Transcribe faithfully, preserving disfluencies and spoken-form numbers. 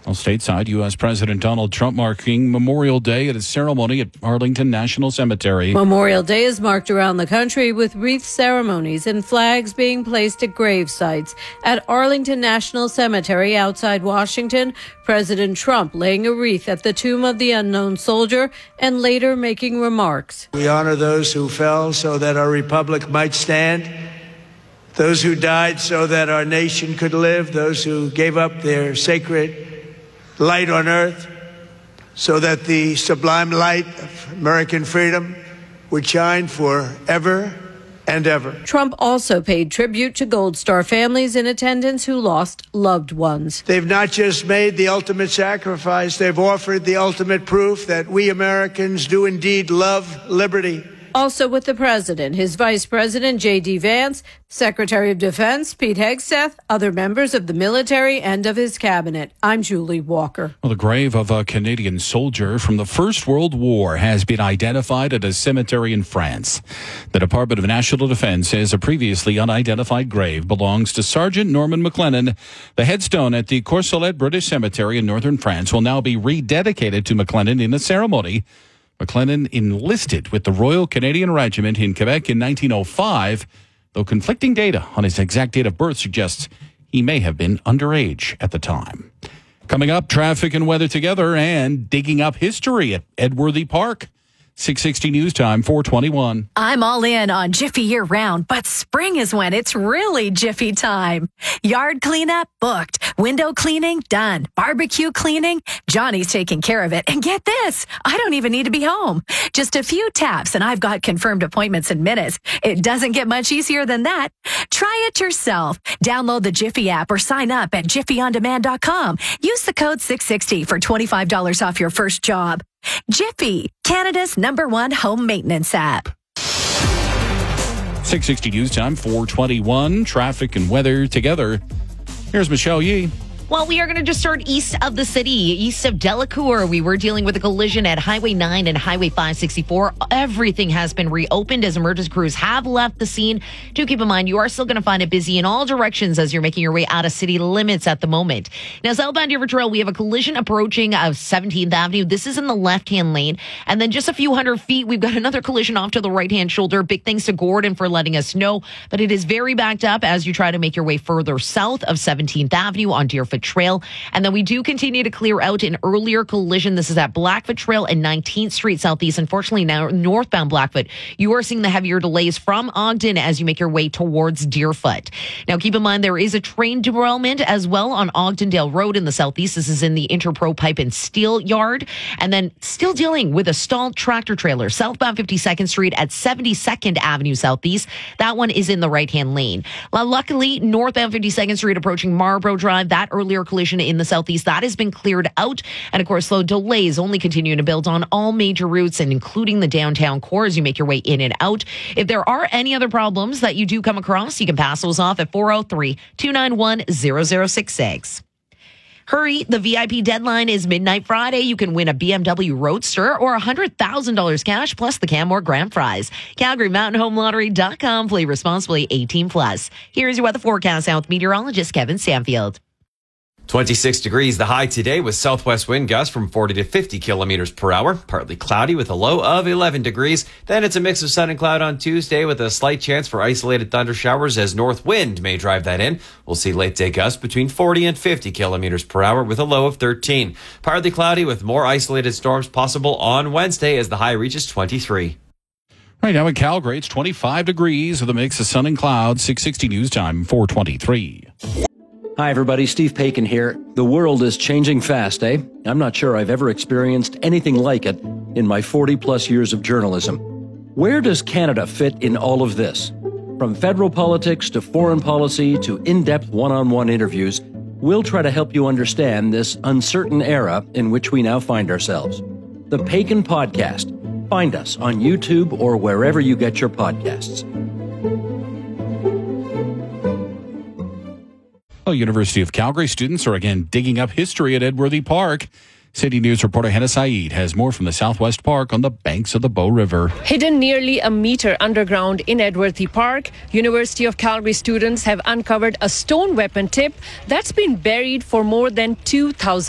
Well, stateside, U S. President Donald Trump marking Memorial Day at a ceremony at Arlington National Cemetery. Memorial Day is marked around the country with wreath ceremonies and flags being placed at grave sites. At Arlington National Cemetery outside Washington, President Trump laying a wreath at the tomb of the unknown soldier and later making remarks. We honor those who fell so that our republic might stand, those who died so that our nation could live, those who gave up their sacred light on earth so that the sublime light of American freedom would shine forever and ever. Trump also paid tribute to Gold Star families in attendance who lost loved ones. They've not just made the ultimate sacrifice, they've offered the ultimate proof that we Americans do indeed love liberty. Also with the president, his vice president, J D. Vance, Secretary of Defense, Pete Hegseth, other members of the military and of his cabinet. I'm Julie Walker. Well, the grave of a Canadian soldier from the First World War has been identified at a cemetery in France. The Department of National Defense says a previously unidentified grave belongs to Sergeant Norman McLennan. The headstone at the Courcelette British Cemetery in northern France will now be rededicated to McLennan in a ceremony. McLennan enlisted with the Royal Canadian Regiment in Quebec in nineteen oh five, though conflicting data on his exact date of birth suggests he may have been underage at the time. Coming up, traffic and weather together and digging up history at Edworthy Park. six sixty News Time, four twenty-one. I'm all in on Jiffy year-round, but spring is when it's really Jiffy time. Yard cleanup, booked. Window cleaning, done. Barbecue cleaning, Johnny's taking care of it. And get this, I don't even need to be home. Just a few taps and I've got confirmed appointments in minutes. It doesn't get much easier than that. Try it yourself. Download the Jiffy app or sign up at jiffy on demand dot com. Use the code six sixty for twenty-five dollars off your first job. Jiffy, Canada's number one home maintenance app. six sixty News Time, four twenty-one. Traffic and weather together. Here's Michelle Yee. Well, we are going to just start east of the city, east of Delacour. We were dealing with a collision at Highway nine and Highway five sixty-four. Everything has been reopened as emergency crews have left the scene. Do keep in mind, you are still going to find it busy in all directions as you're making your way out of city limits at the moment. Now, southbound River Trail, we have a collision approaching of seventeenth Avenue. This is in the left-hand lane. And then just a few hundred feet, we've got another collision off to the right-hand shoulder. Big thanks to Gordon for letting us know. But it is very backed up as you try to make your way further south of seventeenth Avenue on Deerfoot Trail. And then we do continue to clear out an earlier collision. This is at Blackfoot Trail and nineteenth Street Southeast. Unfortunately, now northbound Blackfoot, you are seeing the heavier delays from Ogden as you make your way towards Deerfoot. Now, keep in mind, there is a train derailment as well on Ogdendale Road in the southeast. This is in the Interpro Pipe and Steel Yard. And then still dealing with a stalled tractor trailer southbound fifty-second Street at seventy-second Avenue Southeast. That one is in the right-hand lane. Now, luckily, northbound fifty-second Street approaching Marlborough Drive, that earlier collision in the southeast, that has been cleared out. And of course, slow delays only continuing to build on all major routes and including the downtown core as you make your way in and out. If there are any other problems that you do come across, you can pass those off at four oh three, two nine one, zero zero six six. Hurry, the V I P deadline is midnight Friday. You can win a B M W Roadster or one hundred thousand dollars cash plus the Canmore Grand Prize. Calgary Mountain Home Lottery dot com. Play responsibly, eighteen plus. Here's your weather forecast now with meteorologist Kevin Stanfield. twenty-six degrees the high today with southwest wind gusts from forty to fifty kilometers per hour. Partly cloudy with a low of eleven degrees. Then it's a mix of sun and cloud on Tuesday with a slight chance for isolated thunder showers as north wind may drive that in. We'll see late day gusts between forty and fifty kilometers per hour with a low of thirteen. Partly cloudy with more isolated storms possible on Wednesday as the high reaches twenty-three. Right now in Calgary, it's twenty-five degrees with a mix of sun and cloud. six sixty News Time, four twenty-three. Hi, everybody. Steve Paikin here. The world is changing fast, eh? I'm not sure I've ever experienced anything like it in my forty-plus years of journalism. Where does Canada fit in all of this? From federal politics to foreign policy to in-depth one-on-one interviews, we'll try to help you understand this uncertain era in which we now find ourselves. The Paikin Podcast. Find us on YouTube or wherever you get your podcasts. Well, University of Calgary students are again digging up history at Edworthy Park. City News reporter Hannah Saeed has more from the Southwest Park on the banks of the Bow River. Hidden nearly a meter underground in Edworthy Park, University of Calgary students have uncovered a stone weapon tip that's been buried for more than two thousand